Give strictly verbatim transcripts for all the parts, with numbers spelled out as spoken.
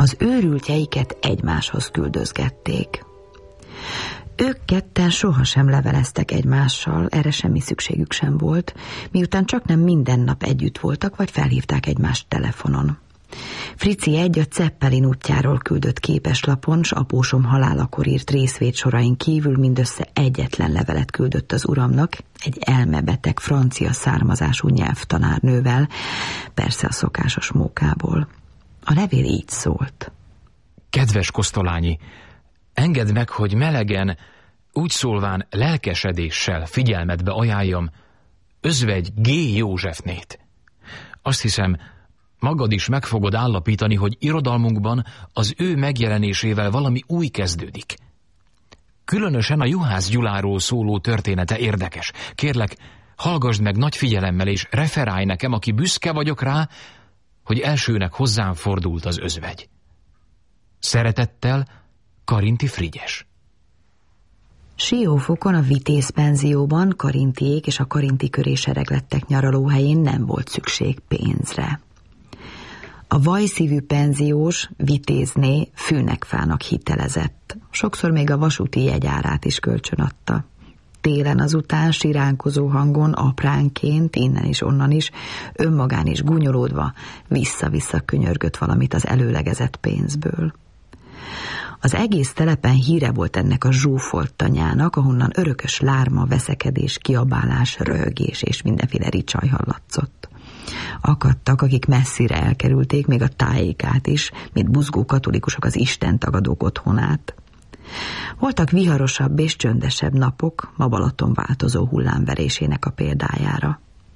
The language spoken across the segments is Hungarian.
Az őrültjeiket egymáshoz küldözgették. Ők ketten sohasem leveleztek egymással, erre semmi szükségük sem volt, miután csaknem minden nap együtt voltak, vagy felhívták egymást telefonon. Frici egy a Zeppelin útjáról küldött képeslapon, s apósom halálakor írt részvétsorain kívül mindössze egyetlen levelet küldött az uramnak, egy elmebeteg francia származású nyelvtanárnővel, persze a szokásos mókából. A levél így szólt. Kedves Kosztolányi, engedd meg, hogy melegen, úgy szólván lelkesedéssel figyelmedbe ajánljam Özvegy G. Józsefnét. Azt hiszem, magad is meg fogod állapítani, hogy irodalmunkban az ő megjelenésével valami új kezdődik. Különösen a Juhász Gyuláról szóló története érdekes. Kérlek, hallgassd meg nagy figyelemmel, és referálj nekem, aki büszke vagyok rá, hogy elsőnek hozzám fordult az özvegy. Szeretettel, Karinti Frigyes. Siófokon a Vitéz penzióban Karintiék és a Karinti köré sereglettek nyaralóhelyén nem volt szükség pénzre. A vajszívű penziós Vitézné fűnekfának hitelezett. Sokszor még a vasúti jegyárát is kölcsönadta. Télen azután siránkozó hangon, apránként, innen is, onnan is, önmagán is gúnyolódva, vissza-vissza könyörgött valamit az előlegezett pénzből. Az egész telepen híre volt ennek a zsúfolt tanyának, ahonnan örökös lárma, veszekedés, kiabálás, röhögés és mindenféle ricsaj hallatszott. Akadtak, akik messzire elkerülték még a tájékát is, mint buzgó katolikusok az istentagadók otthonát. Voltak viharosabb és csöndesebb napok, ma Balaton változó hullámverésének a példájára.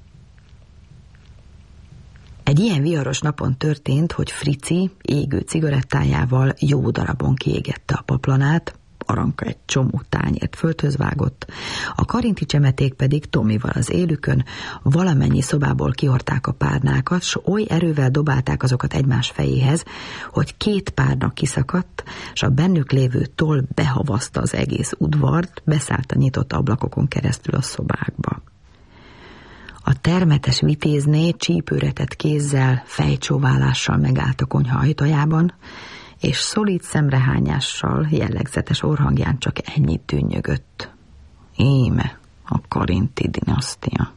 Egy ilyen viharos napon történt, hogy Frici égő cigarettájával jó darabon kiégette a paplanát, Aranka egy csomó tányért földhöz vágott, a Karinti csemeték pedig Tomival az élükön valamennyi szobából kihorták a párnákat, s oly erővel dobálták azokat egymás fejéhez, hogy két párna kiszakadt, s a bennük lévő toll behavaszta az egész udvart, beszállt a nyitott ablakokon keresztül a szobákba. A termetes Vitézné csípőretett kézzel, fejcsóválással megállt a konyha ajtajában, és szolid szemrehányással, jellegzetes orhangján csak ennyit dünnyögött. Íme a Karinti dinasztia.